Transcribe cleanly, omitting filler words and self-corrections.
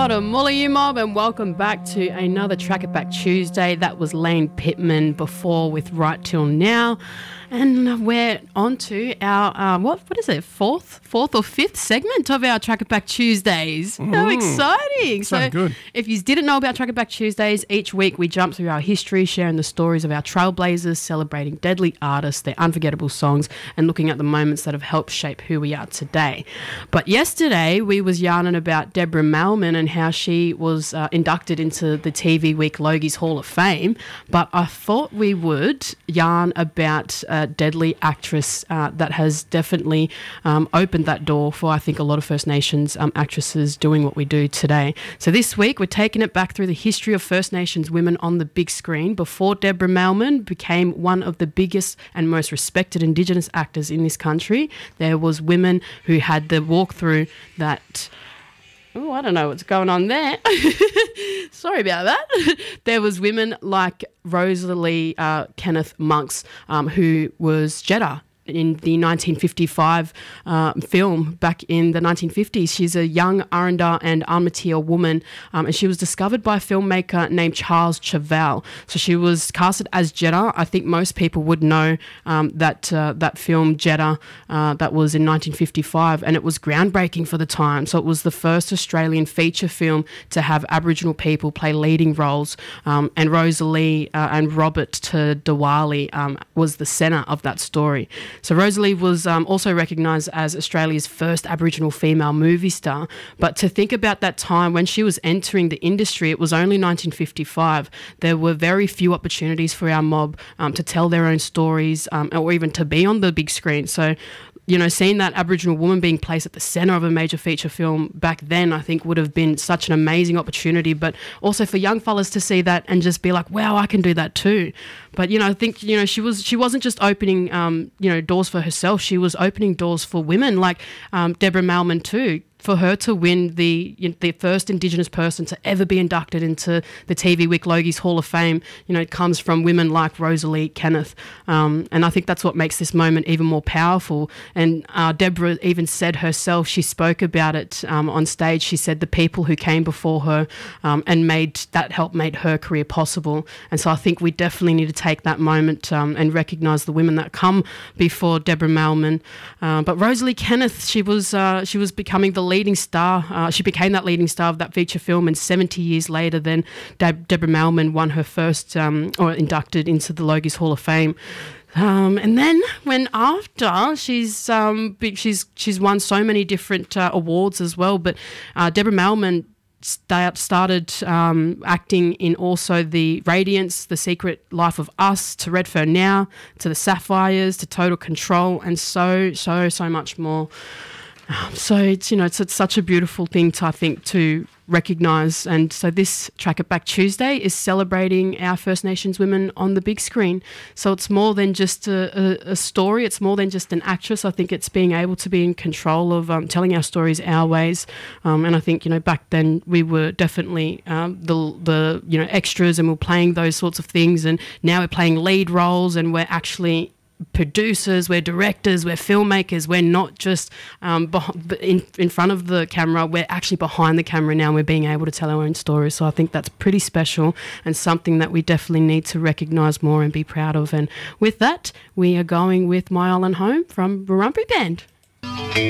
What a mullah, you mob, and welcome back to another Track It Back Tuesday. That was Lane Pittman before with Right Till Now. And we're on to our, what is it, fourth or fifth segment of our Track It Back Tuesdays. How exciting. So good. If you didn't know about Track It Back Tuesdays, each week we jump through our history, sharing the stories of our trailblazers, celebrating deadly artists, their unforgettable songs, and looking at the moments that have helped shape who we are today. But yesterday we was yarning about Deborah Mailman and how she was inducted into the TV Week Logies Hall of Fame. But I thought we would yarn about deadly actress that has definitely opened that door for, I think, a lot of First Nations actresses doing what we do today. So this week we're taking it back through the history of First Nations women on the big screen before Deborah Mailman became one of the biggest and most respected Indigenous actors in this country. There was women who had the walkthrough that... Oh, I don't know what's going on there. Sorry about that. There was women like Rosalie Kenneth Monks, who was Jeddah in the 1955 film back in the 1950s. She's a young Arrernte and Armatia woman, and she was discovered by a filmmaker named Charles Chevelle. So she was casted as Jeddah. I think most people would know that film Jeddah that was in 1955, and it was groundbreaking for the time. So it was the first Australian feature film to have Aboriginal people play leading roles, and Rosalie and Robert Diwali was the centre of that story. So Rosalie was also recognised as Australia's first Aboriginal female movie star. But to think about that time when she was entering the industry, it was only 1955. There were very few opportunities for our mob to tell their own stories or even to be on the big screen. So, you know, seeing that Aboriginal woman being placed at the centre of a major feature film back then, I think would have been such an amazing opportunity. But also for young fellas to see that and just be like, wow, I can do that too. But, you know, I think, you know, she wasn't just opening, doors for herself. She was opening doors for women like Deborah Mailman too. For her to win the first Indigenous person to ever be inducted into the TV Week Logies Hall of Fame, you know, it comes from women like Rosalie Kenneth. And I think that's what makes this moment even more powerful. And Deborah even said herself, she spoke about it on stage. She said the people who came before her and helped made her career possible. And so I think we definitely need to take that moment and recognise the women that come before Deborah Mailman. But Rosalie Kenneth, she was becoming the leading star. She became that leading star of that feature film, and 70 years later then Deborah Mailman won her first or inducted into the Logies Hall of Fame. And then when after she's won so many different awards as well, but Deborah Mailman started acting in also the Radiance, The Secret Life of Us, to Redfern Now, to the Sapphires, to Total Control, and so much more. So it's such a beautiful thing to, I think, to recognise. And so this Track It Back Tuesday is celebrating our First Nations women on the big screen. So it's more than just a story. It's more than just an actress. I think it's being able to be in control of telling our stories our ways. And I think, you know, back then we were definitely the extras, and we're playing those sorts of things. And now we're playing lead roles, and we're actually producers, we're directors, we're filmmakers. We're not just in front of the camera, we're actually behind the camera now, and we're being able to tell our own stories. So I think that's pretty special and something that we definitely need to recognise more and be proud of. And with that, we are going with My Island Home from Warumpi Band.